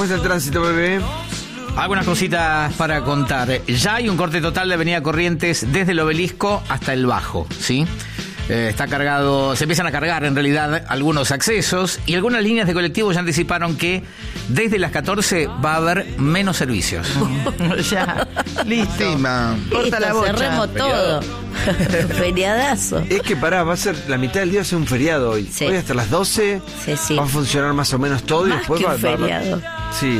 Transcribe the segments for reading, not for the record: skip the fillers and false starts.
¿Cómo es el tránsito, bebé? Algunas cositas para contar. Ya hay un corte total de Avenida Corrientes desde el Obelisco hasta el Bajo, ¿sí? Está cargado, se empiezan a cargar en realidad algunos accesos y algunas líneas de colectivos ya anticiparon que desde las 14 va a haber menos servicios. Ya, listo. Corta la bocha. Cerremos todo. Feriadazo. Es que va a ser la mitad del día, va a ser un feriado hoy. Sí. Hoy hasta las 12 Sí. va a funcionar más o menos todo. Más y después que va un feriado. Sí.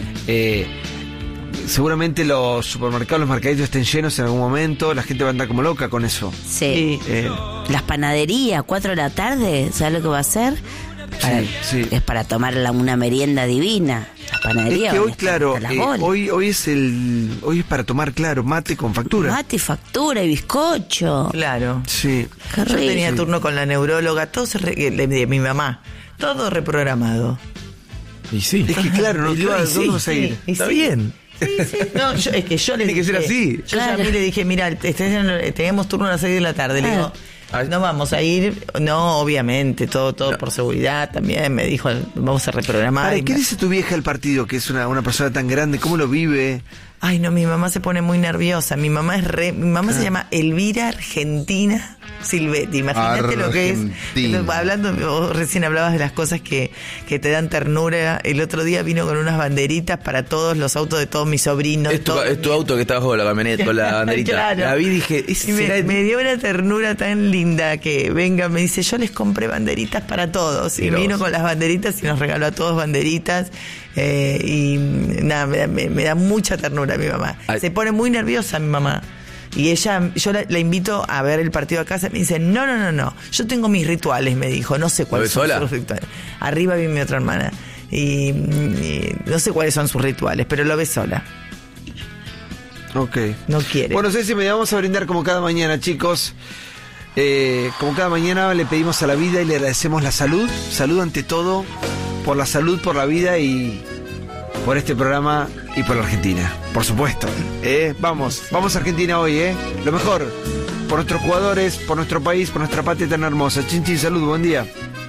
Seguramente los supermercados, los mercaditos estén llenos en algún momento. La gente va a andar como loca con eso. Sí. Las panaderías, 4 de la tarde, ¿sabes lo que va a hacer? Sí. Es para tomar una merienda divina. Las panaderías. Es que hoy, van a estar claro, hasta las bolas. hoy es para tomar, claro, mate con factura. Mate, factura y bizcocho. Claro. Sí. Qué Yo rico. tenía turno con la neuróloga, todo de mi mamá, todo reprogramado. Y sí. Es que claro, ¿no? Y ¿Dónde vas a ir? y Está sí. bien. Sí. No, es que yo le Tiene que ser así. Yo Claro. llamé y le dije, mira, tenemos turno a las 6 de la tarde. Le digo, no vamos a ir. No, obviamente, todo por seguridad también. Me dijo, vamos a reprogramar. Para, Y ¿qué me- dice tu vieja del partido, que es una persona tan grande? ¿Cómo lo vive? Ay, no, mi mamá se pone muy nerviosa. Mi mamá se llama Elvira Argentina Silvetti. Imagínate lo que es. Argentina. Hablando, vos recién hablabas de las cosas que te dan ternura. El otro día vino con unas banderitas para todos los autos de todos mis sobrinos. Es tu auto que está bajo la camioneta, con la banderita. Claro. La vi y dije, Y me dio una ternura tan linda que venga, me dice, yo les compré banderitas para todos. Y Mirá vino vos. con las banderitas y nos regaló a todos banderitas. Y nada, me da mucha ternura mi mamá. Ay. Se pone muy nerviosa mi mamá. Y yo la invito a ver el partido a casa y me dice, no, yo tengo mis rituales, me dijo, no sé cuáles ves son sola? sus rituales. Arriba viene mi otra hermana. Y no sé cuáles son sus rituales, pero lo ve sola. Ok. No quiere. Bueno, Ceci, vamos a brindar como cada mañana, chicos. Como cada mañana le pedimos a la vida y le agradecemos la salud. Salud ante todo, por la salud, por la vida y por este programa y por la Argentina, por supuesto. Vamos a Argentina hoy, lo mejor, por nuestros jugadores, por nuestro país, por nuestra patria tan hermosa. Chin, chin, salud, buen día.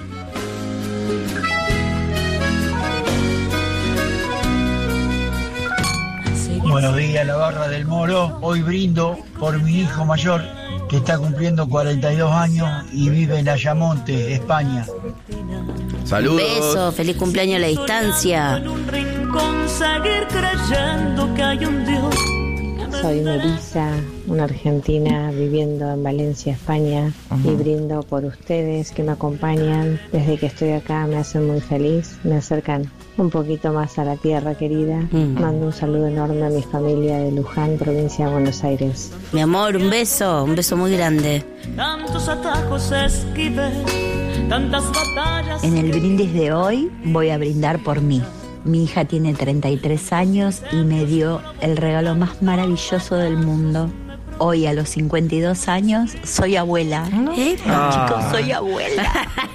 Buenos días, la barra del Moro. Hoy brindo por mi hijo mayor, que está cumpliendo 42 años y vive en Ayamonte, España. Un saludos. beso, feliz cumpleaños a la distancia. En un rincón seguir creyendo que hay un Dios. Soy Melissa, una argentina viviendo en Valencia, España, y brindo por ustedes que me acompañan desde que estoy acá, me hacen muy feliz, me acercan un poquito más a la tierra querida. Mando un saludo enorme a mi familia de Luján, provincia de Buenos Aires. Mi amor, un beso muy grande. Tantos atajos esquivé, tantas batallas. En el brindis de hoy voy a brindar por mí. Mi hija tiene 33 años y me dio el regalo más maravilloso del mundo. Hoy a los 52 años soy abuela. Chicos, soy abuela.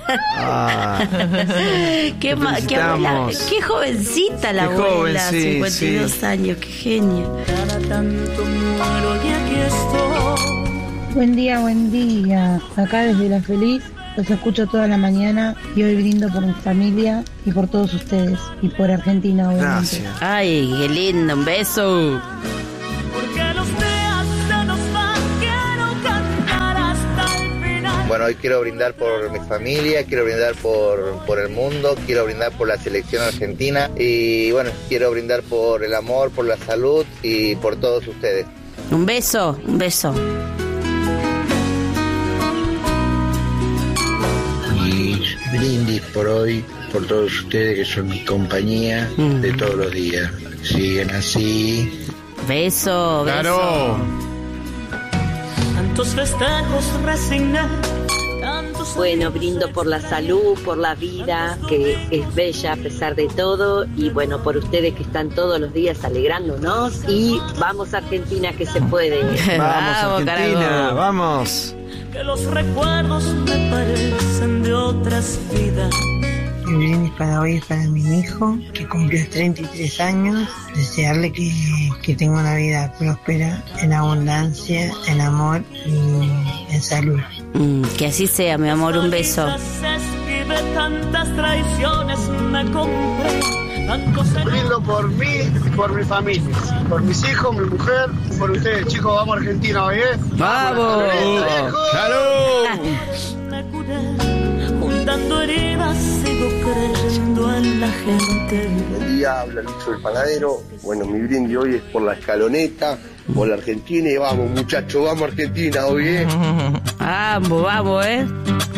Qué abuela, qué jovencita la Qué abuela, joven, sí, 52 años, qué genio. Cada tanto muero y aquí estoy. Buen día. Acá desde La Feliz los escucho toda la mañana y hoy brindo por mi familia y por todos ustedes y por Argentina, obviamente. Gracias. Ay, qué lindo, un beso. Porque los días se nos van, quiero cantar hasta el final. Bueno, hoy quiero brindar por mi familia, quiero brindar por el mundo, quiero brindar por la selección argentina y bueno, quiero brindar por el amor, por la salud y por todos ustedes. Un beso. Y brindis por hoy, por todos ustedes que son mi compañía de todos los días. Siguen así. Beso. Claro. Tantos festejos resigné, tantos. Bueno, brindo por la salud, por la vida, que es bella a pesar de todo, y bueno, por ustedes que están todos los días alegrándonos, y vamos Argentina que se puede. Vamos, Argentina, carajo. vamos. Que los recuerdos me parecen de otras vidas. Mi brindis para hoy es para mi hijo, que cumplió 33 años. Desearle que tenga una vida próspera, en abundancia, en amor y en salud. Que así sea, mi amor, un beso. Esquivé tantas traiciones, me compré Brindo por mí, por mi familia, por mis hijos, mi mujer, por ustedes. Chicos, vamos a Argentina hoy, ¿eh? ¡Vamos! ¡Salud! Juntando heridas, sigo creyendo en la gente. Buen día, habla Lucho el panadero. Bueno, mi brindis hoy es por la escaloneta, por la Argentina y vamos, muchachos, vamos a Argentina hoy, ¿eh? Vamos, ¿eh?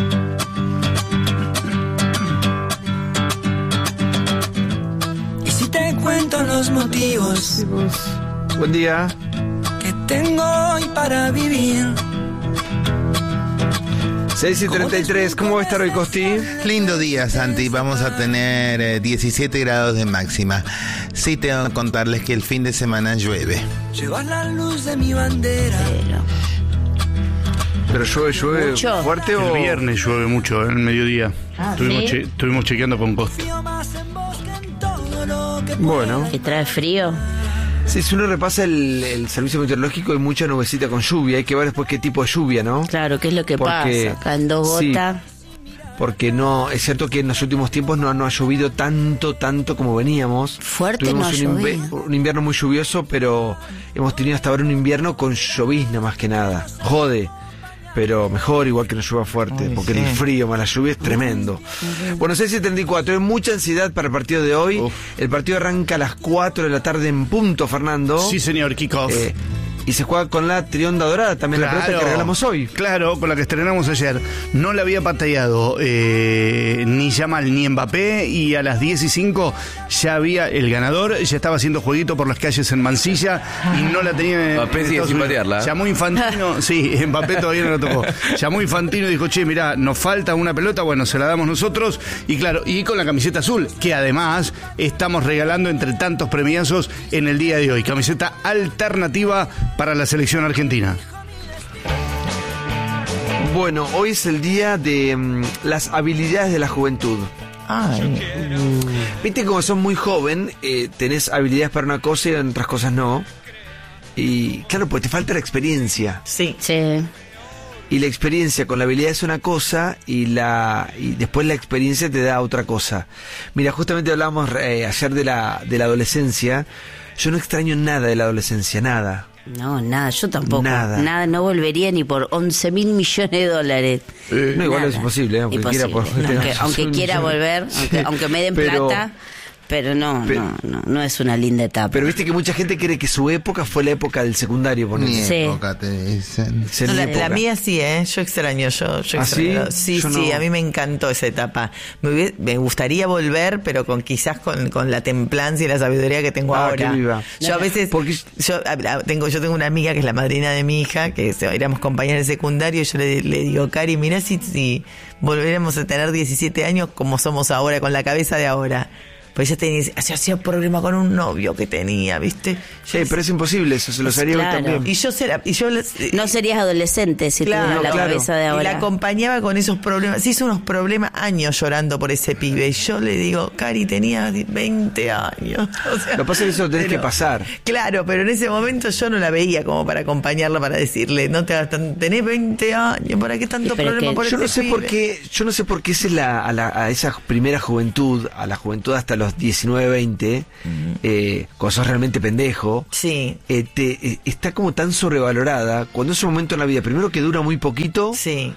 Y si te cuento los motivos Buen día. que tengo hoy para vivir. 6:33, ¿cómo va a estar hoy, Costi? Lindo día, Santi. Vamos a tener 17 grados de máxima. Sí, tengo que contarles que el fin de semana llueve. Llevas la luz de mi bandera. ¿Pero llueve ¿Mucho? fuerte o...? El viernes llueve mucho, en el mediodía. Estuvimos chequeando con Costi. Bueno. ¿Que trae frío? Sí, si uno repasa el servicio meteorológico, hay mucha nubecita con lluvia. Hay que ver después qué tipo de lluvia, ¿no? Claro, ¿qué es lo que pasa? Acá en 2 gotas. Porque no, es cierto que en los últimos tiempos no ha llovido tanto como veníamos. Fuerte Tuvimos no ha llovido. un invierno muy lluvioso, pero hemos tenido hasta ahora un invierno con llovizna más que nada. Jode, pero mejor igual que no llueva fuerte, porque el frío más la lluvia es tremendo. Bueno, 6:34, hay mucha ansiedad para el partido de hoy. El partido arranca a las 4 de la tarde en punto, Fernando. Sí, señor, kickoff. Y se juega con la Trionda Dorada, también la pelota que regalamos hoy. Claro, con la que estrenamos ayer. No la había pateado ni Yamal ni Mbappé, y a las 10:05 ya había el ganador, ya estaba haciendo jueguito por las calles en Mansilla y no la tenía. Mbappé sigue sin patearla. Llamó Infantino, sí, Mbappé todavía no lo tocó. Llamó Infantino y dijo, che, mirá, nos falta una pelota, bueno, se la damos nosotros. Y claro, y con la camiseta azul, que además estamos regalando entre tantos premiazos en el día de hoy. Camiseta alternativa para la selección argentina. Bueno, hoy es el día de las habilidades de la juventud. Viste, como sos muy joven, tenés habilidades para una cosa y en otras cosas no. Y claro, pues te falta la experiencia. Sí. Y la experiencia con la habilidad es una cosa y después la experiencia te da otra cosa. Mira, justamente hablábamos ayer de la adolescencia. Yo no extraño nada de la adolescencia, nada. No, nada, yo tampoco. Nada. No volvería ni por 11.000 millones de dólares. No, igual es imposible, aunque quiera. Aunque quiera volver, aunque me den plata. Pero no es una linda etapa. Pero viste que mucha gente cree que su época fue la época del secundario. Por época te dicen. La mía sí, yo extraño. Yo extraño. Sí, a mí me encantó esa etapa. Me gustaría volver, pero quizás con la templanza y la sabiduría que tengo ahora. Yo a veces, yo tengo una amiga que es la madrina de mi hija, que éramos compañeras de secundario, y yo le digo, Cari, mirá si volveremos a tener 17 años como somos ahora, con la cabeza de ahora. Pues ella hacía problema con un novio que tenía, ¿viste? Sí, pero es imposible eso, se lo haría hoy también. No serías adolescente si tuvieras la cabeza de ahora. Y la acompañaba con esos problemas. Se hizo unos problemas años llorando por ese pibe. Y yo le digo, Cari, tenía 20 años. O sea, lo que pasa es que eso lo tenés que pasar. Claro, pero en ese momento yo no la veía como para acompañarla, para decirle, no te hagas tenés 20 años, ¿para qué tanto problema por yo no sé por qué esa es a esa primera juventud, a la juventud hasta los 19, 20, cuando sos realmente pendejo, está como tan sobrevalorada, cuando es un momento en la vida, primero que dura muy poquito,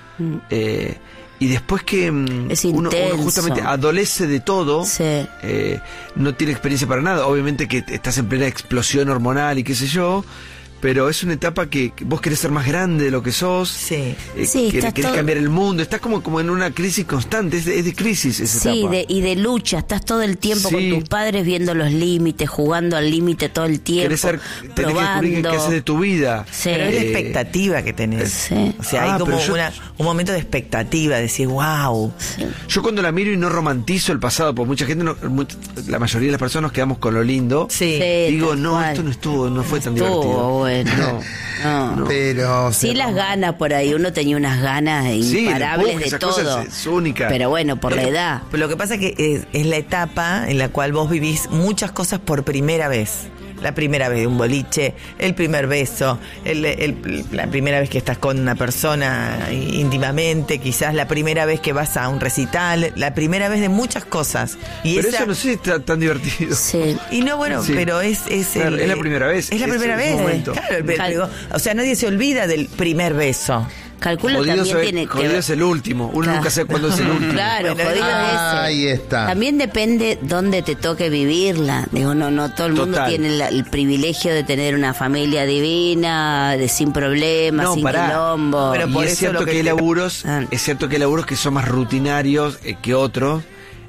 y después que uno justamente adolece de todo, no tiene experiencia para nada, obviamente que estás en plena explosión hormonal y qué sé yo, pero es una etapa que vos querés ser más grande de lo que sos, querés cambiar el mundo, estás como en una crisis constante, es de crisis esa etapa. Y de lucha, estás todo el tiempo con tus padres viendo los límites, jugando al límite todo el tiempo, tenés que descubrir qué haces de tu vida. Pero es la expectativa que tenés. O sea, hay como un momento de expectativa, de decir, wow. Yo cuando la miro y no romantizo el pasado, porque mucha gente, la mayoría de las personas nos quedamos con lo lindo, digo, esto no fue tan divertido. No. Pero las ganas por ahí, uno tenía unas ganas imparables de todo. Es única. Pero bueno, por la edad. Pero lo que pasa es que es la etapa en la cual vos vivís muchas cosas por primera vez. la primera vez de un boliche, el primer beso, la primera vez que estás con una persona íntimamente, quizás la primera vez que vas a un recital, la primera vez de muchas cosas. Y pero eso no sé si está tan divertido. Sí. Y no, bueno, sí. Pero es la primera vez. Es la primera vez. Claro, o sea, nadie se olvida del primer beso. Calculo jodido también tiene que jodido es el último. Uno nunca sabe cuándo es el último. Claro, jodido es ese. Ahí está. También depende dónde te toque vivirla. Digo, no todo el mundo tiene el privilegio de tener una familia divina, sin problemas, sin quilombo. Pero por es cierto que hay laburos, es cierto que hay laburos que son más rutinarios que otros.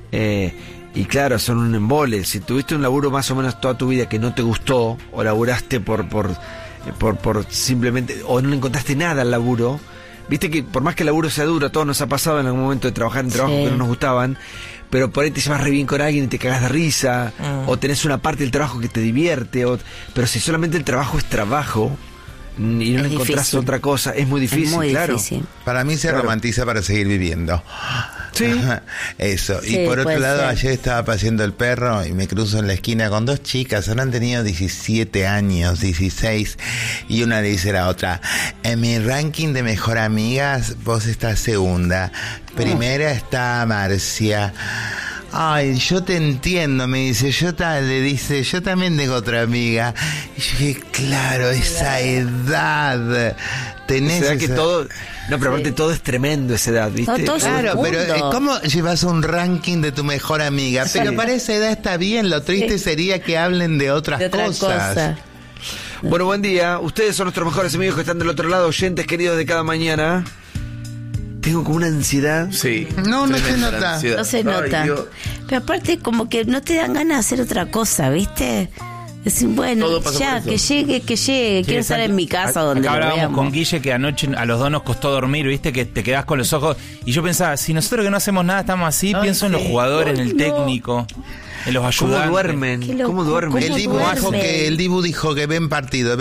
Y claro, son un embole. Si tuviste un laburo más o menos toda tu vida que no te gustó, o laburaste por simplemente, o no le encontraste nada al laburo. Viste que por más que el laburo sea duro, a todos nos ha pasado en algún momento de trabajar en trabajos que no nos gustaban, pero por ahí te llevas re bien con alguien y te cagas de risa, o tenés una parte del trabajo que te divierte, pero si solamente el trabajo es trabajo y no le encontrás otra cosa, es muy difícil, claro. Difícil. Para mí se romantiza para seguir viviendo. Sí. Eso. Sí, y por otro lado, ser. ayer estaba paseando el perro y me cruzo en la esquina con dos chicas. Habrán tenido 17 años, 16. Y una le dice a la otra: en mi ranking de mejor amigas, vos estás segunda. Primera está Marcia. Ay, yo te entiendo, me dice. Le dice, yo también tengo otra amiga. Y yo dije, claro, esa edad. Tenés que todo. No, pero aparte todo es tremendo esa edad, ¿viste? Claro, pero ¿cómo llevas un ranking de tu mejor amiga? Pero para esa edad está bien, lo triste sería que hablen de otras cosas. Bueno, buen día. Ustedes son nuestros mejores amigos que están del otro lado, oyentes queridos de cada mañana. Tengo como una ansiedad. Sí. No se nota. No se nota. Ay, pero aparte como que no te dan ganas de hacer otra cosa, ¿viste? Decir, bueno, ya, que llegue. Quiero estar en mi casa donde lo hablábamos veamos. con Guille que anoche a los dos nos costó dormir, ¿viste? Que te quedás con los ojos. Y yo pensaba, si nosotros que no hacemos nada estamos así, pienso en los jugadores, en el técnico, en los ayudantes. ¿Cómo duermen? El Dibu dijo que ven partidos.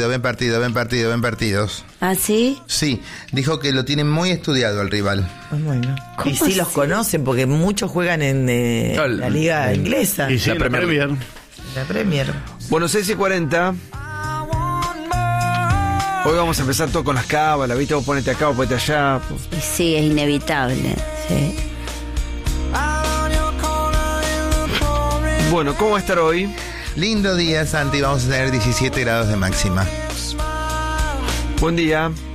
¿Ah, sí? Sí, dijo que lo tienen muy estudiado el rival. Bueno. Y sí los conocen, porque muchos juegan en la liga inglesa. Y sí, la Premier. La Premier. Bueno, 6:40. Hoy vamos a empezar todo con las cábalas, ¿viste? Vos ponete acá, vos ponete allá. Y sí, es inevitable. Sí. Bueno, ¿cómo va a estar hoy? Lindo día, Santi. Vamos a tener 17 grados de máxima. Buen día.